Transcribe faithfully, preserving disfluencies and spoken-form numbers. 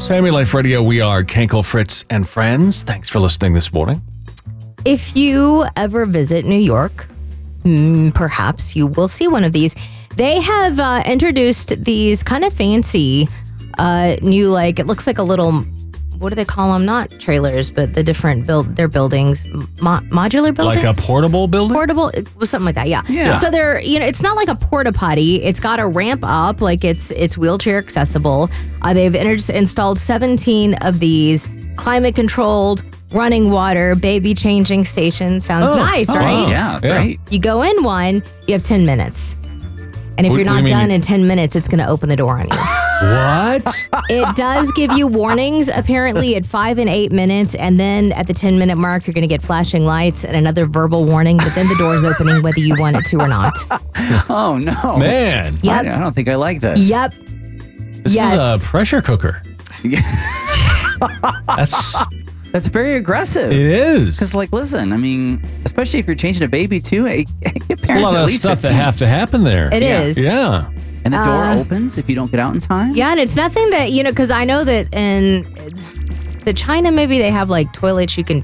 Family Life Radio, we are Kenkel, Fritz, and friends. Thanks for listening this morning. If you ever visit New York, mm, perhaps you will see one of these. They have uh, introduced these kind of fancy uh, new, like, it looks like a little, what do they call them? Not trailers, but the different build, their buildings, Mo- modular buildings? Like a portable building? Portable, it was something like that, yeah. Yeah. So they're, you know, it's not like a porta potty. It's got a ramp up, like it's it's wheelchair accessible. Uh, they've inter- installed seventeen of these climate controlled, running water, baby changing stations. Sounds Oh, nice, oh, right? wow. Yeah, Yeah. right. You go in one, you have ten minutes. And if What- you're what do not you mean done you- in ten minutes, it's going to open the door on you. What? It does give you warnings, apparently, at five and eight minutes. And then at the ten minute mark, you're going to get flashing lights and another verbal warning. But then the door's opening whether you want it to or not. Oh, no. Man. Yep. I, I don't think I like this. Yep. This Yes. is a pressure cooker. That's, That's very aggressive. it is. Because, like, listen, I mean, especially if you're changing a baby, too, eh, give A parents lot at of least stuff that fifteen. have to happen there. It Yeah. is. Yeah. And the door Uh, opens if you don't get out in time? Yeah, and it's nothing that, you know, because I know that in the China, maybe they have like toilets you can